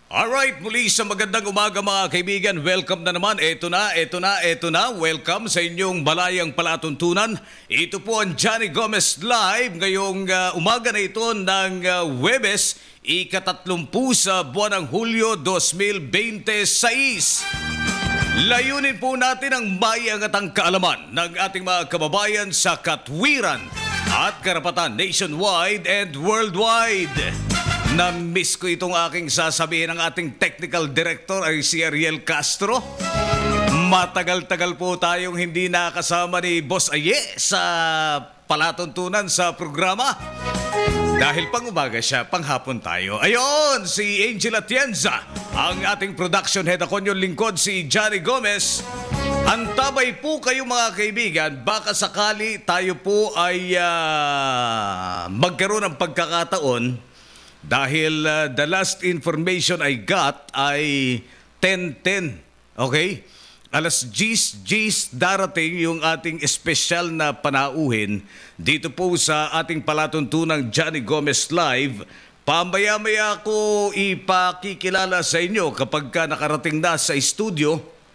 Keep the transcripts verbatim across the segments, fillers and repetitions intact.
Alright, muli sa magandang umaga mga kaibigan. Welcome na naman. Ito na, ito na, ito na. Welcome sa inyong balayang palatuntunan. Ito po ang Johnny Gomez Live ngayong uh, umaga na ito ng uh, Huwebes, ikatatlumpu sa buwan ng Hulyo dos mil veintiséis. Layunin po natin ang maiangat ang kaalaman ng ating mga kababayan sa katwiran at karapatan nationwide and worldwide. Na-miss ko itong aking sasabihin ng ating technical director ay si Ariel Castro. Matagal-tagal po tayong hindi nakasama ni Boss Aye sa palatuntunan sa programa. Dahil pang umaga siya, panghapon tayo. Ayon, si Angel Atienza, ang ating production head. Ako yung lingkod, si Johnny Gomez. Antabay po kayo mga kaibigan, baka sakali tayo po ay uh, magkaroon ng pagkakataon. Dahil uh, the last information I got ay ten ten. Okay? Alas G's, G's darating yung ating espesyal na panauhin dito po sa ating palatuntunang Johnny Gomez Live. Pamaya-maya ko ipakikilala sa inyo kapag ka nakarating na sa studio.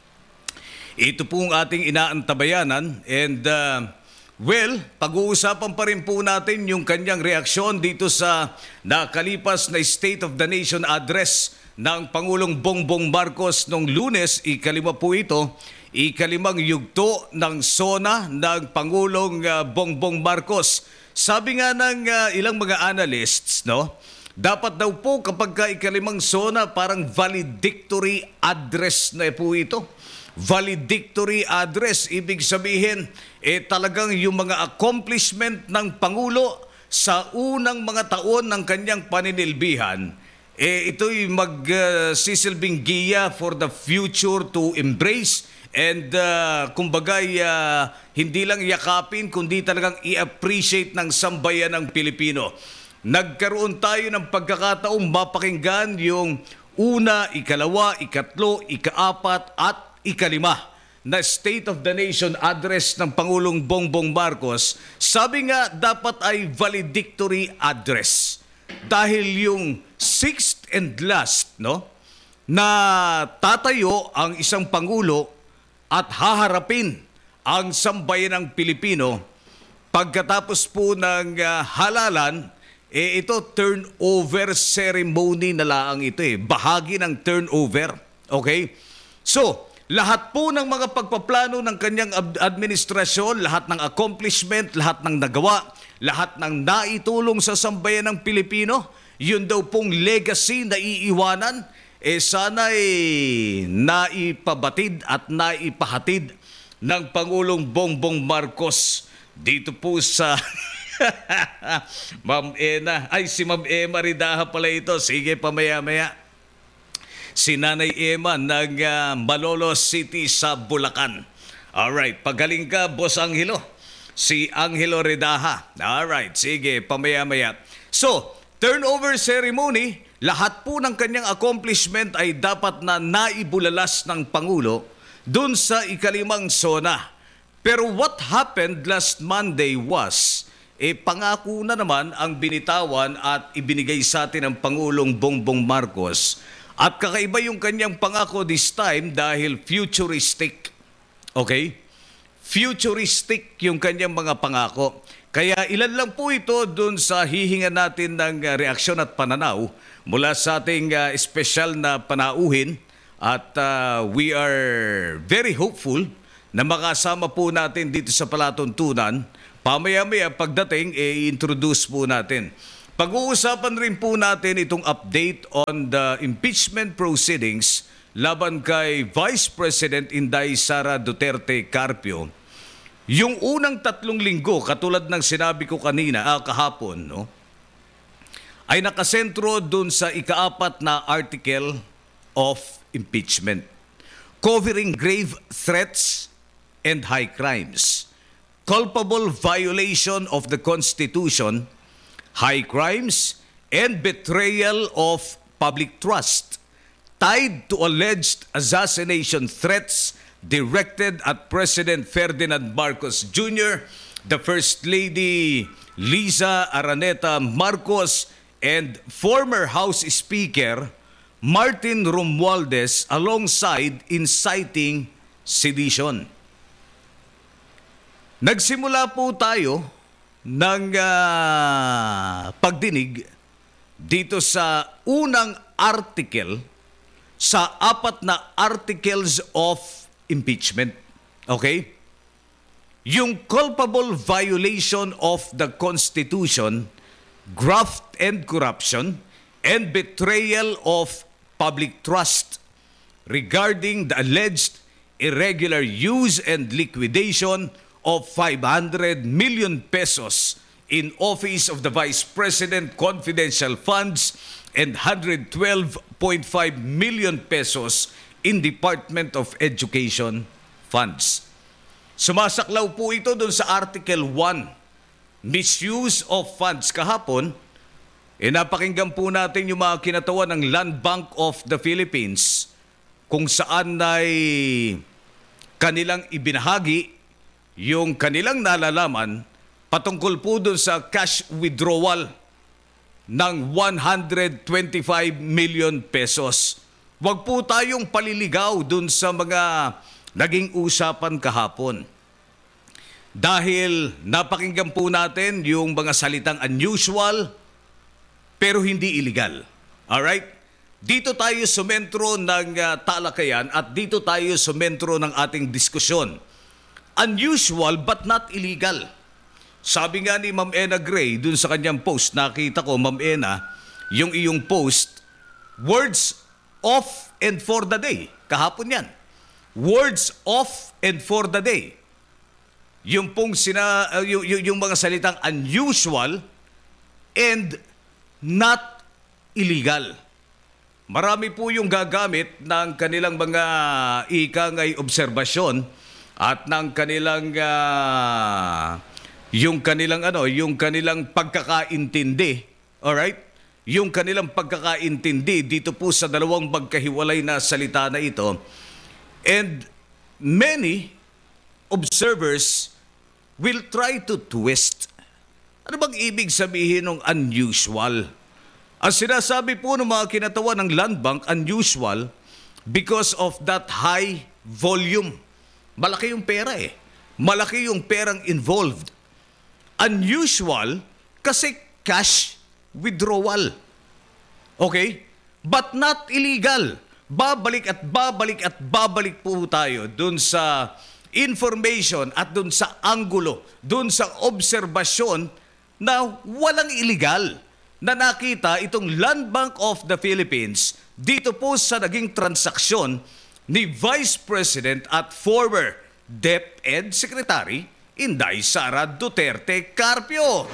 Ito po ang ating inaantabayanan and... Uh, Well, pag-uusapan pa rin po natin yung kanyang reaksyon dito sa nakalipas na State of the Nation address ng Pangulong Bongbong Marcos noong Lunes, ikalima po ito, ikalimang yugto ng SONA ng Pangulong uh, Bongbong Marcos. Sabi nga ng uh, ilang mga analysts, no, dapat daw po kapag ka ikalimang SONA parang valedictory address na po ito. Valedictory address, ibig sabihin, eh talagang yung mga accomplishment ng Pangulo sa unang mga taon ng kanyang paninilbihan, eh ito'y magsisilbing uh, giya for the future to embrace and uh, kumbagay uh, hindi lang yakapin kundi talagang i-appreciate ng sambayan ng Pilipino. Nagkaroon tayo ng pagkakataong mapakinggan yung una, ikalawa, ikatlo, ikaapat at ikalima na State of the Nation address ng Pangulong Bongbong Marcos. Sabi nga dapat ay valedictory address dahil yung sixth and last, no, na tatayo ang isang Pangulo at haharapin ang sambayan ng Pilipino pagkatapos po ng uh, halalan, eh ito turnover ceremony na laang ito eh, bahagi ng turnover. Okay? So, lahat po ng mga pagpaplano ng kanyang administrasyon, lahat ng accomplishment, lahat ng nagawa, lahat ng naitulong sa sambayan ng Pilipino, yun daw pong legacy na iiwanan, eh sana eh, naipabatid at naipahatid ng Pangulong Bongbong Marcos dito po sa... Ma'am Ena, ay si Ma'am Emma Ridaha pala ito, sige pamaya-maya. Si Nanay Emma ng uh, Malolos City sa Bulacan. Alright, pagaling ka, Boss Angelo. Si Angelo Redaha. Alright, sige, pamaya-maya. So, turnover ceremony, lahat po ng kanyang accomplishment ay dapat na naibulalas ng Pangulo dun sa ikalimang SONA. Pero what happened last Monday was, eh pangako na naman ang binitawan at ibinigay sa atin ng Pangulong Bongbong Marcos. At kakaiba yung kanyang pangako this time dahil futuristic. Okay? Futuristic yung kanyang mga pangako. Kaya ilan lang po ito dun sa hihinga natin ng uh, reaksyon at pananaw mula sa ating uh, espesyal na panauhin. At uh, we are very hopeful na makasama po natin dito sa palatuntunan. Pamaya-maya pagdating, i-introduce po natin. Pag-uusapan rin po natin itong update on the impeachment proceedings laban kay Vice President Inday Sara Duterte Carpio. Yung unang tatlong linggo, katulad ng sinabi ko kanina, ah, kahapon, no, ay nakasentro dun sa ikaapat na article of impeachment, covering grave threats and high crimes, culpable violation of the Constitution, high crimes, and betrayal of public trust tied to alleged assassination threats directed at President Ferdinand Marcos Junior, the First Lady Liza Araneta Marcos, and former House Speaker Martin Romualdez alongside inciting sedition. Nagsimula po tayo ng uh, pagdinig dito sa unang article sa apat na articles of impeachment. Okay? Yung culpable violation of the Constitution, graft and corruption, and betrayal of public trust regarding the alleged irregular use and liquidation of five hundred million pesos in Office of the Vice President confidential funds and one hundred twelve point five million pesos in Department of Education funds. Sumasaklaw po ito dun sa Article one, misuse of funds. Kahapon, eh, napakinggan po natin yung mga kinatawan ng Land Bank of the Philippines kung saan ay kanilang ibinahagi yung kanilang nalalaman patungkol po dun sa cash withdrawal ng one hundred twenty-five million pesos. Huwag po tayong paliligaw dun sa mga naging usapan kahapon. Dahil napakinggan po natin yung mga salitang unusual pero hindi illegal. Alright? Dito tayo sumentro ng uh, talakayan at dito tayo sumentro ng ating diskusyon. Unusual but not illegal. Sabi nga ni Ma'am Ena Gray dun sa kanyang post, nakita ko, Ma'am Ena, yung iyong post, words off and for the day. Kahapon yan. Words off and for the day. Yung pong sina, uh, yung, yung, yung mga salitang unusual and not illegal. Marami po yung gagamit ng kanilang mga ikangay obserbasyon at ng kanilang uh, yung kanilang ano, yung kanilang pagkakaintindi. All right? Yung kanilang pagkakaintindi dito po sa dalawang magkahiwalay na salita na ito. And many observers will try to twist. Ano bang ibig sabihin ng unusual? Ang sinasabi po ng mga kinatawan ng Land Bank, unusual because of that high volume. Malaki yung pera eh. Malaki yung perang involved. Unusual kasi cash withdrawal. Okay? But not illegal. Babalik at babalik at babalik po tayo dun sa information at dun sa anggulo, dun sa obserbasyon na walang illegal na nakita itong Land Bank of the Philippines dito po sa naging transaksyon ni Vice President at former DepEd Secretary Inday Sara Duterte Carpio.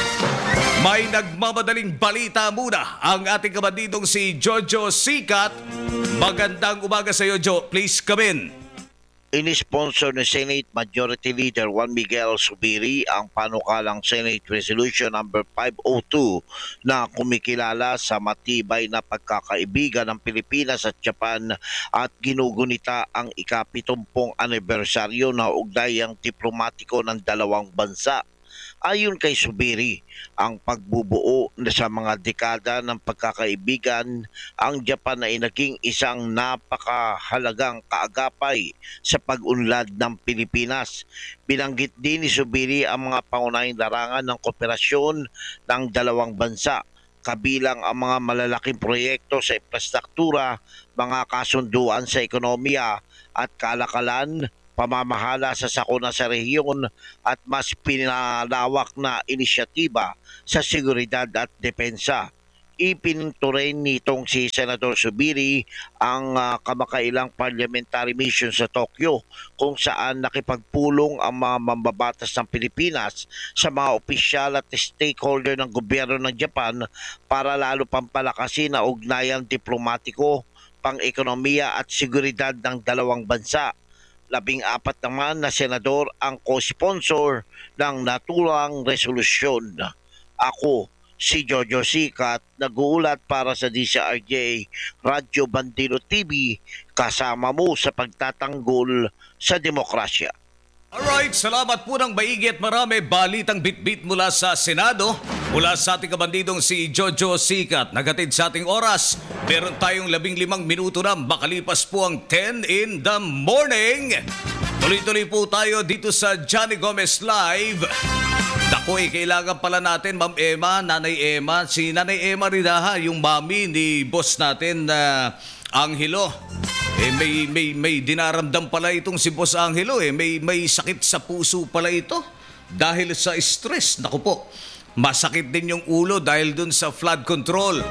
May nagmamadaling balita muna ang ating kabandidong si Jojo Sikat. Magandang umaga sa iyo, Jo. Please come in. Ini-sponsor ni Senate Majority Leader Juan Miguel Zubiri ang panukalang Senate Resolution number five oh two na kumikilala sa matibay na pagkakaibigan ng Pilipinas at Japan at ginugunita ang ikapitumpong anibersaryo na ugnayang diplomatiko ng dalawang bansa. Ayon kay Zubiri, ang pagbubuo sa mga dekada ng pagkakaibigan, ang Japan ay naging isang napakahalagang kaagapay sa pag-unlad ng Pilipinas. Binanggit din ni Zubiri ang mga pangunahing larangan ng kooperasyon ng dalawang bansa, kabilang ang mga malalaking proyekto sa infrastruktura, mga kasunduan sa ekonomiya at kalakalan, pamamahala sa sakuna sa rehiyon at mas pinalawak na inisyatiba sa seguridad at depensa. Ipininto rin nitong si Senator Zubiri ang uh, kamakailang parliamentary mission sa Tokyo kung saan nakipagpulong ang mga mambabatas ng Pilipinas sa mga opisyal at stakeholder ng gobyerno ng Japan para lalo pampalakasin ang ugnayang diplomatiko, pang-ekonomiya at seguridad ng dalawang bansa. Labing apat naman na senador ang co-sponsor ng naturang resolusyon. Ako, si Jojo Sikat, nag-uulat para sa D C R J Radyo Bandilo T V, kasama mo sa pagtatanggol sa demokrasya. Alright, salamat po ng maigi at marami balitang bitbit mula sa Senado. Mula sa ating kabandidong si Jojo Sikat. Nagatid sa ating oras. Meron tayong labing limang minuto na makalipas po ang ten in the morning. Tuloy-tuloy po tayo dito sa Johnny Gomez Live. Naku, eh, kailangan pala natin, Ma'am Emma, Nanay Emma. Si Nanay Emma rin ha, yung mami ni boss natin na uh, Angelo. Eh, may, may, may dinaramdam pala itong si Boss Angelo eh. May, may sakit sa puso pala ito dahil sa stress. Naku po, masakit din yung ulo dahil dun sa flood control.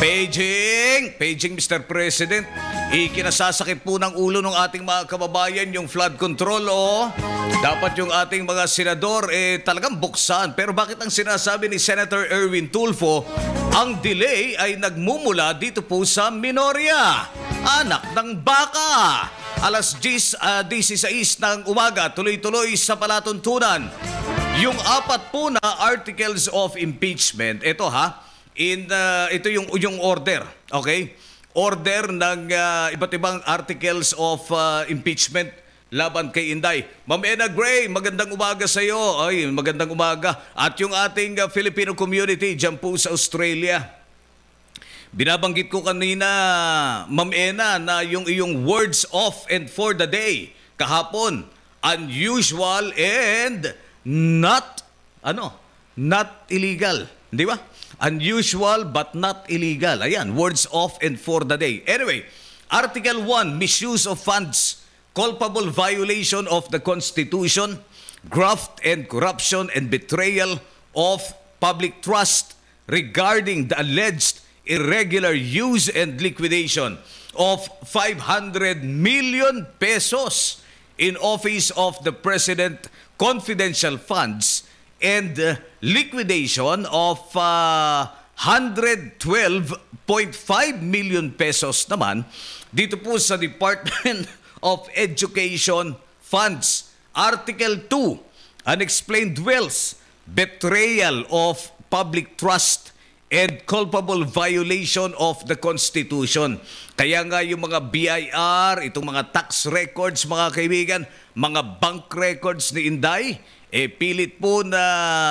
Paging! Paging, Mister President. Ikinasasakit po ng ulo ng ating mga kababayan yung flood control. Oh. Dapat yung ating mga senador eh, talagang buksan. Pero bakit ang sinasabi ni Senator Erwin Tulfo, ang delay ay nagmumula dito po sa Minoria. Anak ng baka. Alas diyesisais ng umaga, tuloy-tuloy sa palatuntunan. Yung apat po na articles of impeachment, ito ha, in uh, ito yung yung order, okay? Order ng uh, iba't ibang articles of uh, impeachment laban kay Inday. Ma'am Ena Gray, magandang umaga sa iyo. Ay, magandang umaga. At yung ating uh, Filipino community diyan po sa Australia. Binabanggit ko kanina, Ma'am Ena, na yung iyong words of and for the day kahapon, unusual and not, ano, not illegal. Di ba? Unusual but not illegal. Ayan, words of and for the day. Anyway, Article one, misuse of funds, culpable violation of the Constitution, graft and corruption and betrayal of public trust regarding the alleged irregular use and liquidation of five hundred million pesos in office of the President confidential funds and uh, liquidation of uh, one hundred twelve point five million pesos naman dito po sa Department of Education funds. Article two, unexplained wealth, betrayal of public trust and culpable violation of the Constitution. Kaya nga yung mga B I R, itong mga tax records, mga kaibigan, mga bank records ni Inday, eh pilit po na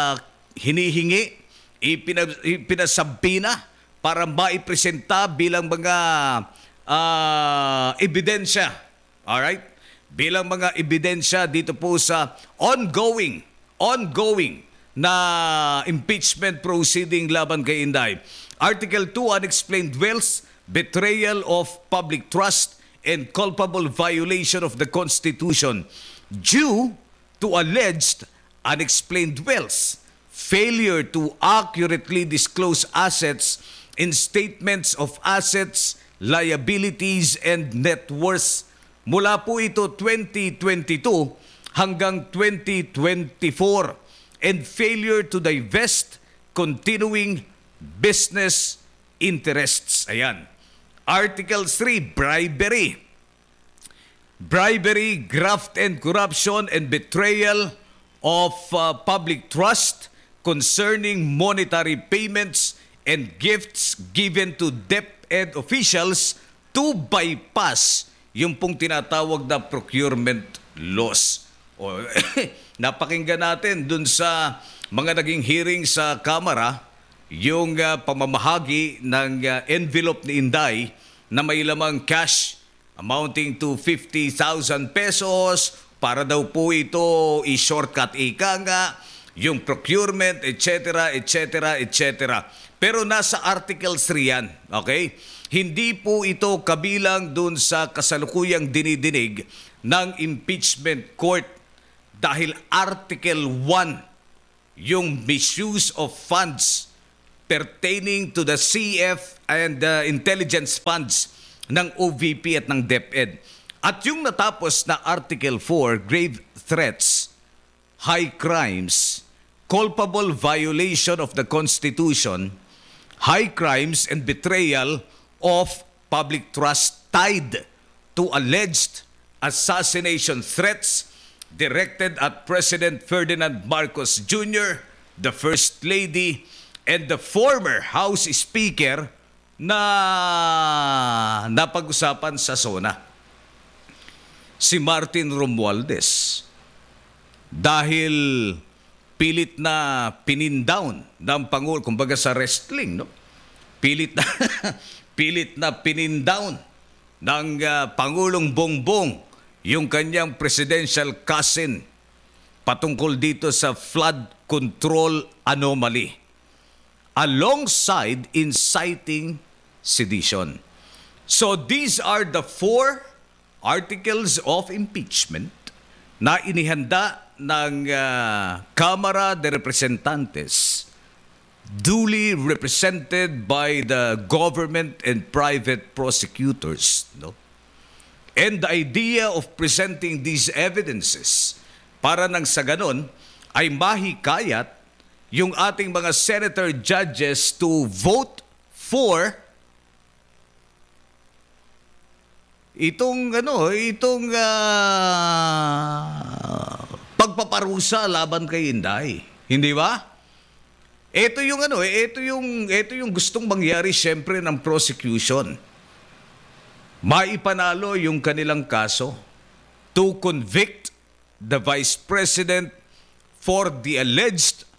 hinihingi, ipina, ipinasabi na para maipresenta bilang mga uh, ebidensya. Alright? Bilang mga ebidensya dito po sa ongoing, ongoing, na impeachment proceeding laban kay Inday. Article two, unexplained wealth, betrayal of public trust, and culpable violation of the Constitution due to alleged unexplained wealth, failure to accurately disclose assets in statements of assets, liabilities, and net worth. Mula po ito twenty twenty-two hanggang twenty twenty-four. And failure to divest continuing business interests. Ayan. Article three, bribery. Bribery, graft and corruption and betrayal of uh, public trust concerning monetary payments and gifts given to DepEd officials to bypass yung pong tinatawag na procurement laws. O, napakinggan natin dun sa mga naging hearing sa Kamara yung uh, pamamahagi ng uh, envelope ni Inday na may lamang cash amounting to fifty thousand pesos para daw po ito i-shortcut ika nga yung procurement, et cetera, et cetera, et cetera. Pero nasa Article three yan, okay? Hindi po ito kabilang dun sa kasalukuyang dinidinig ng impeachment court dahil Article one, yung misuse of funds pertaining to the C F and the intelligence funds ng O V P at ng DepEd. At yung natapos na Article four, grave threats, high crimes, culpable violation of the Constitution, high crimes and betrayal of public trust tied to alleged assassination threats directed at President Ferdinand Marcos Junior, the First Lady, and the former House Speaker na napag-usapan sa SONA, si Martin Romualdez. dahil pilit na pinindown ng Pangulo, kumbaga sa wrestling, no? Pilit na, pilit na pinindown ng ah, Pangulong Bongbong yung kanyang presidential cousin patungkol dito sa flood control anomaly, alongside inciting sedition. So these are the four articles of impeachment na inihanda ng uh, Kamara de Representantes, duly represented by the government and private prosecutors, no? And the idea of presenting these evidences para nang sa ganon ay mahikayat yung ating mga senator judges to vote for itong ano, itong ah, pagpaparusa laban kay Inday. Hindi ba? Ito yung ano, ito yung ito yung gustong mangyari siyempre ng prosecution. Maipanalo yung kanilang kaso to convict the Vice President for the alleged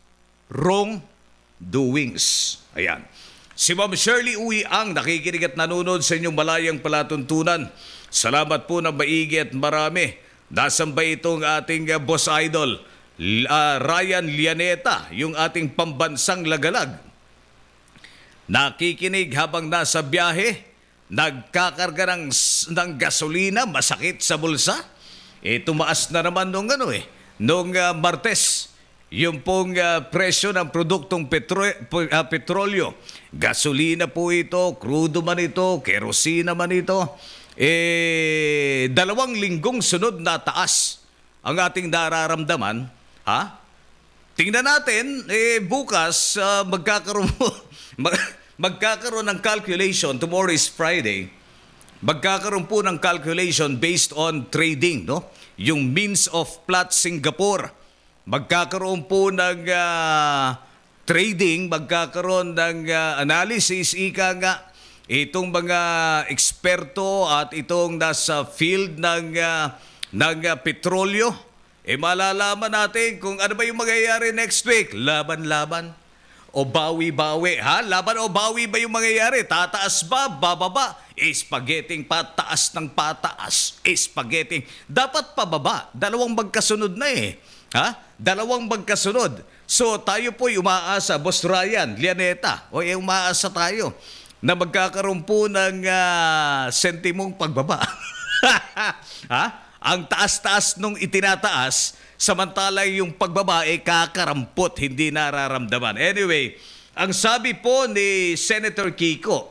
wrongdoings. Ayan. Si Ma'am Shirley Uy ang nakikinig at nanonood sa inyong malayang palatuntunan. Salamat po ng maigi at marami. Nasaan ba itong ating uh, boss idol, uh, Ryan Lianeta, yung ating pambansang lagalag? Nakikinig habang nasa biyahe, nagkakarga ng, ng gasolina, masakit sa bulsa. E tumaas na naman nung ano eh, nung uh, Martes, yung pong uh, presyo ng produktong petro- uh, petrolyo. Gasolina po ito, crudo man ito, kerosina man ito. Eh, dalawang linggong sunod na taas ang ating nararamdaman. Ha? Tingnan natin, eh, bukas uh, magkakaroon, mag, magkakaroon ng calculation. Tomorrow is Friday. Magkakaroon po ng calculation based on trading, no? Yung means of plot Singapore. Magkakaroon po ng uh, trading, magkakaroon ng uh, analysis, ika nga, itong mga eksperto at itong nasa field ng, uh, ng uh, petrolyo, eh malalaman natin kung ano ba yung mangyayari next week. Laban-laban o bawi-bawi, ha? Laban o bawi ba yung mangyayari? Tataas ba? Bababa? Spaghetting pataas ng pataas. Spaghetting. Dapat pababa. Dalawang magkasunod na eh. Ha? Dalawang magkasunod. So tayo po'y umaasa, Boss Ryan, Lianeta, o eh, umaasa tayo na magkakaroon po ng uh, sentimong pagbaba. Ha? Ang taas-taas nung itinataas, samantala yung pagbaba ay kakarampot, hindi nararamdaman. Anyway, ang sabi po ni Senator Kiko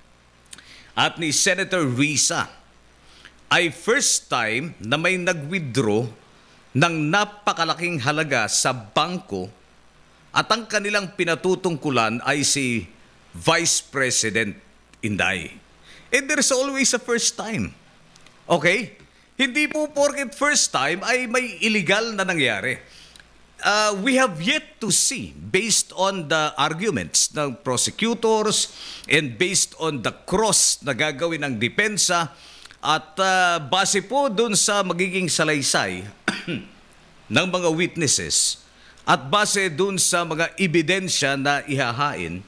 at ni Senator Risa ay first time na may nag-withdraw ng napakalaking halaga sa bangko at ang kanilang pinatutungkulan ay si Vice President Inday. And there's always a first time. Okay? Hindi po porket first time ay may illegal na nangyari. Uh, we have yet to see, based on the arguments ng prosecutors and based on the cross na gagawin ng depensa at uh, base po dun sa magiging salaysay ng mga witnesses at base dun sa mga ebidensya na ihahain,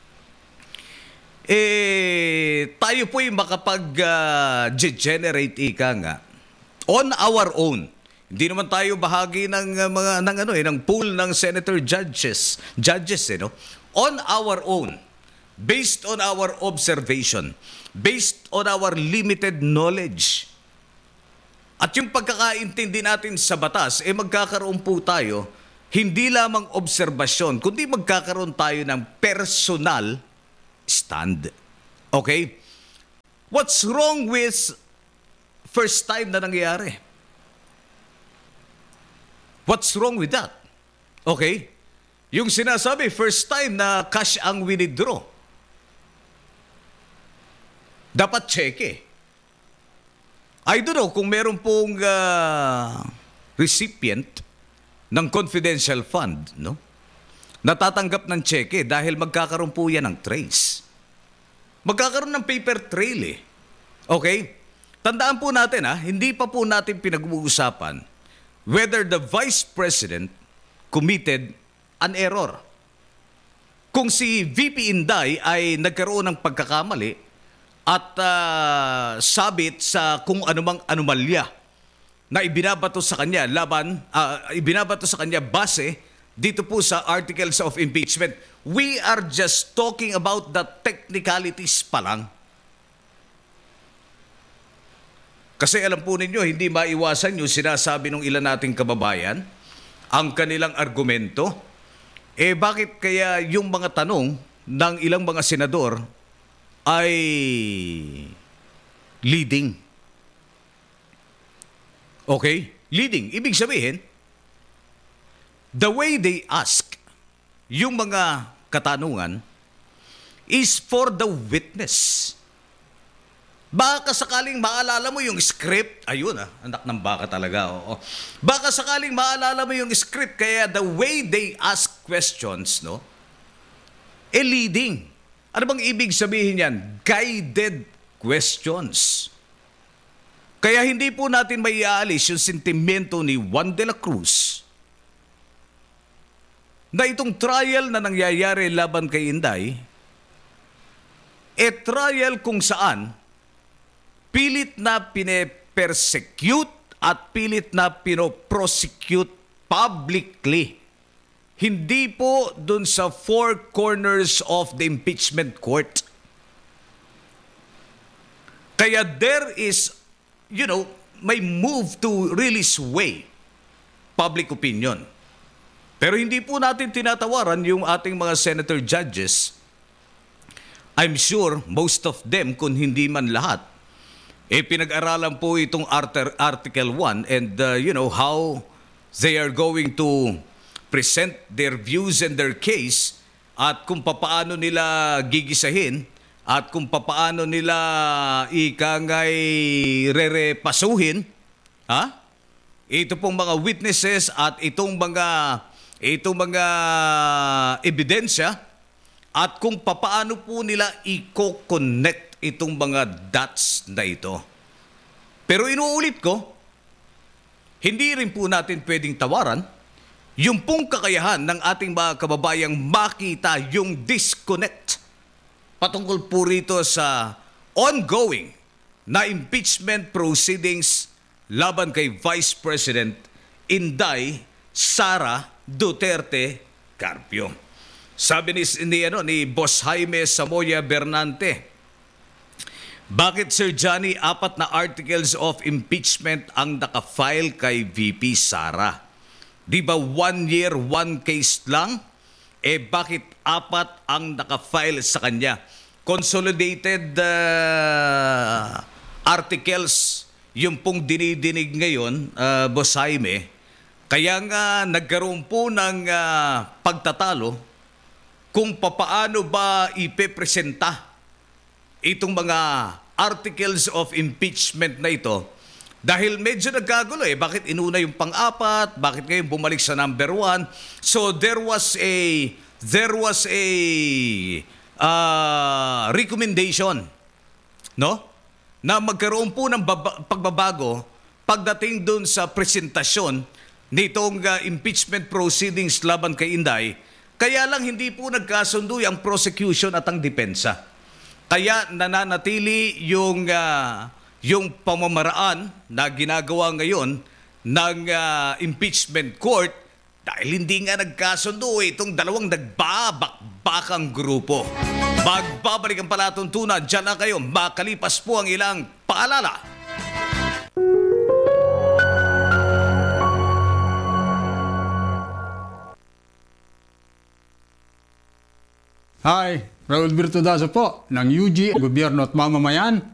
eh, tayo po'y makapag-generate uh, ika nga on our own. Hindi naman tayo bahagi ng uh, mga ng ano eh ng pool ng senator judges, judges eh, no? On our own, based on our observation, based on our limited knowledge. At yung pagkakaintindi natin sa batas, eh magkakaroon po tayo, hindi lamang obserbasyon, kundi magkakaroon tayo ng personal stand. Okay? What's wrong with first time na nangyari? What's wrong with that? Okay? Yung sinasabi, first time na cash ang winidraw. Dapat check eh. I don't know kung meron pong uh, recipient ng confidential fund, no? Natatanggap ng cheque dahil magkakaroon po yan ng trace. Magkakaroon ng paper trail eh. Okay? Tandaan po natin ha, hindi pa po natin pinag-uusapan whether the Vice President committed an error. Kung si V P Inday ay nagkaroon ng pagkakamali at ah, sabit sa kung anumang anomalya na ibinabato sa kanya laban ah, ibinabato sa kanya base dito po sa articles of impeachment. We are just talking about the technicalities pa lang. Kasi alam po ninyo, hindi maiwasan yung sinasabi ng ilan nating kababayan, ang kanilang argumento. Eh bakit kaya yung mga tanong ng ilang mga senador ay leading? Okay? Leading. Ibig sabihin, the way they ask yung mga katanungan is for the witness. Baka sakaling maalala mo yung script, ayun ah, anak ng baka talaga, oo. Baka sakaling maalala mo yung script, kaya the way they ask questions, no, eh leading. Ano bang ibig sabihin yan? Guided questions. Kaya hindi po natin may iaalis yung sentimento ni Juan de la Cruz na itong trial na nangyayari laban kay Inday, eh trial kung saan pilit na pine-persecute at pilit na pino-prosecute publicly. Hindi po dun sa four corners of the impeachment court. Kaya there is, you know, may move to really sway public opinion. Pero hindi po natin tinatawaran yung ating mga senator judges. I'm sure most of them, kung hindi man lahat, eh pinag-aralan po itong Arter- Article one and uh, you know how they are going to present their views and their case at kung papaano nila gigisahin at kung papaano nila ikangay rerepasuhin, ha? Ito pong mga witnesses at itong mga itong mga ebidensya at kung papaano po nila i-connect itong mga dots na ito. Pero inuulit ko, hindi rin po natin pwedeng tawaran yung pong kakayahan ng ating mga kababayang makita yung disconnect patungkol po rito sa ongoing na impeachment proceedings laban kay Vice President Inday Sara Duterte Carpio. Sabi ni, ni, ano, ni Boss Jaime Samoya Bernante, bakit Sir Johnny, apat na articles of impeachment ang nakafile kay V P Sara? Di ba one year, one case lang? Eh bakit apat ang nakafile sa kanya? Consolidated uh, articles yung pong dinidinig ngayon, uh, Boss Jaime. Kaya nga nagkaroon po ng uh, pagtatalo kung papaano ba ipepresenta itong mga articles of impeachment na ito. Dahil medyo nagkagulo eh. Bakit inuna yung pang-apat? Bakit ngayon bumalik sa number one? So there was a there was a uh, recommendation, no? Na magkaroon po ng baba- pagbabago pagdating dun sa presentasyon nitong uh, impeachment proceedings laban kay Inday. Kaya lang hindi po nagkasundo ang prosecution at ang depensa. Kaya nananatili yung uh, yung pamamaraan na ginagawa ngayon ng uh, impeachment court dahil hindi nga nagkasundo itong dalawang nagbabakbakang grupo. Magbabalik ang palatuntunan, dyan na kayo, makalipas po ang ilang paalala. Hi, Raul Birtudazo po ng U G, Gobyerno at Mamamayan.